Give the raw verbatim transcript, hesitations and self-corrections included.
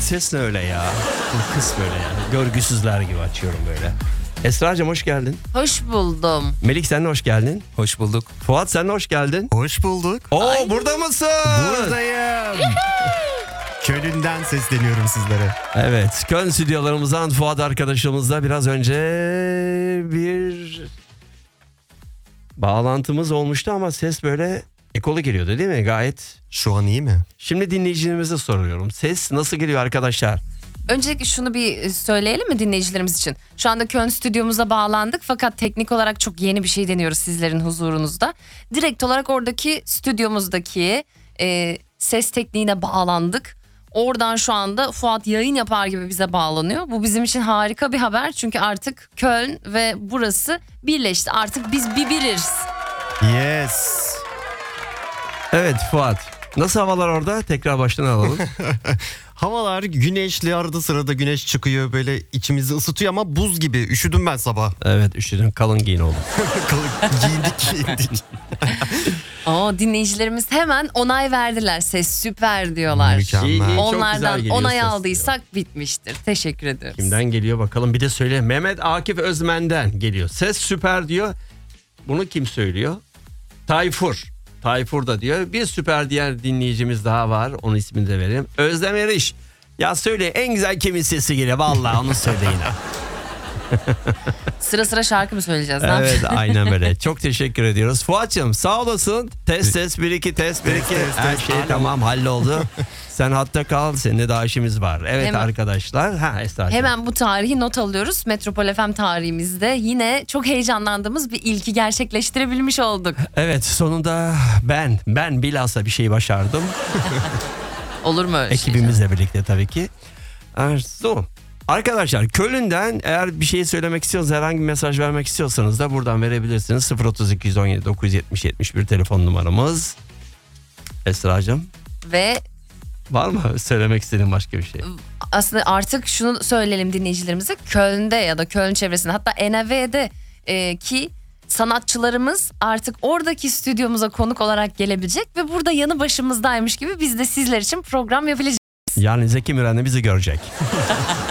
ses ne öyle ya? Bu kız böyle yani. Görgüsüzler gibi açıyorum böyle. Esra'cığım hoş geldin. Hoş buldum. Melik sen de hoş geldin. Hoş bulduk. Fuat sen de hoş geldin. Hoş bulduk. Oo Ay. Burada mısın? Buradayım. Köln'den sesleniyorum sizlere. Evet, Köln stüdyolarımızdan Fuat arkadaşımızla biraz önce bir bağlantımız olmuştu ama ses böyle ekolu geliyordu değil mi? Gayet. Şu an iyi mi? Şimdi dinleyicilerimize soruyorum. Ses nasıl geliyor arkadaşlar? Öncelikle şunu bir söyleyelim mi dinleyicilerimiz için? Şu anda Köln stüdyomuza bağlandık fakat teknik olarak çok yeni bir şey deniyoruz sizlerin huzurunuzda. Direkt olarak oradaki stüdyomuzdaki e, ses tekniğine bağlandık. Oradan şu anda Fuat yayın yapar gibi bize bağlanıyor. Bu bizim için harika bir haber çünkü artık Köln ve burası birleşti. Artık biz bir biriz. Yes. Evet Fuat. Nasıl havalar orada? Tekrar baştan alalım. Havalar güneşli, arada sırada güneş çıkıyor, böyle içimizi ısıtıyor ama buz gibi. Üşüdüm ben sabah. Evet üşüdüm, kalın giyin oldum. Kalın giyindik giyindik. Oo, dinleyicilerimiz hemen onay verdiler. Ses süper diyorlar. Mükemmel. İyi, iyi, çok güzel Onlardan geliyor onay ses aldıysak bitmiştir. Teşekkür ediyoruz. Kimden geliyor bakalım, bir de söyle. Mehmet Akif Özmen'den geliyor. Ses süper diyor. Bunu kim söylüyor? Tayfur. Tayfur da diyor. Bir süper diğer dinleyicimiz daha var. Onun ismini de vereyim. Özlem Eriş. Ya söyle, en güzel kimin sesi geliyor? Vallahi onu söyle yine. Sıra sıra şarkı mı söyleyeceğiz? Ne Evet yapacağız? aynen böyle. Çok teşekkür ediyoruz. Fuat'cığım sağ olasın. Test test bir iki test bir iki. test, Her test. şey tamam halloldu. Sen hatta kal. Seninle daha işimiz var. Evet Hemen- arkadaşlar. Ha Esra'cığım. Hemen bu tarihi not alıyoruz. Metropol F M tarihimizde yine çok heyecanlandığımız bir ilki gerçekleştirebilmiş olduk. Evet sonunda ben ben bilhassa bir şey başardım. Olur mu öyle şey? Ekibimizle birlikte tabii ki. Arzu. Arkadaşlar Köln'den eğer bir şey söylemek istiyorsanız, herhangi bir mesaj vermek istiyorsanız da buradan verebilirsiniz. sıfır otuz iki yüz on yedi dokuz yüz yetmiş yetmiş bir telefon numaramız. Esra'cığım Ve var mı söylemek istediğin başka bir şey? aslında artık şunu söyleyelim dinleyicilerimize. Köln'de ya da Köln çevresinde, hatta N V A'de e, ki sanatçılarımız artık oradaki stüdyomuza konuk olarak gelebilecek ve burada yanı başımızdaymış gibi biz de sizler için program yapabileceğiz. Yani Zeki Müren de bizi görecek.